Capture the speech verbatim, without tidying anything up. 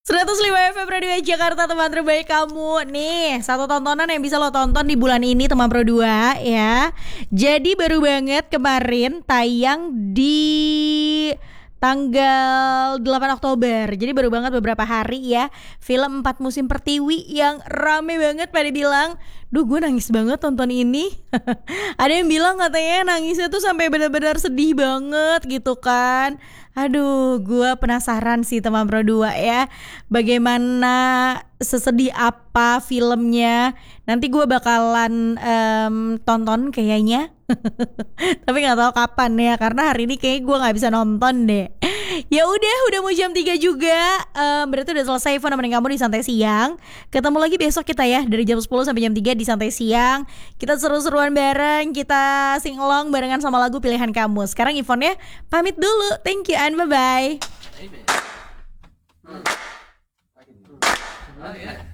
seratus lima F M Radio Jakarta, teman terbaik kamu. Nih, satu tontonan yang bisa lo tonton di bulan ini, teman Pro dua ya. Jadi baru banget kemarin tayang di tanggal delapan Oktober. Jadi baru banget beberapa hari ya. Film Empat Musim Pertiwi yang rame banget pada bilang, duh gue nangis banget tonton ini. Ada yang bilang katanya nangisnya tuh sampai benar-benar sedih banget gitu kan. Aduh, gue penasaran sih teman Pro dua ya, bagaimana sesedih apa filmnya. Nanti gue bakalan um, tonton kayaknya. Tapi nggak tahu kapan ya, karena hari ini kayak gue nggak bisa nonton deh. Ya udah, udah mau jam tiga juga. Um, berarti udah selesai Ivan nemenin kamu di Santai Siang. Ketemu lagi besok kita ya, dari jam sepuluh sampai jam tiga di Santai Siang. Kita seru-seruan bareng, kita sing along barengan sama lagu pilihan kamu. Sekarang Ivonnya pamit dulu. Thank you and bye-bye.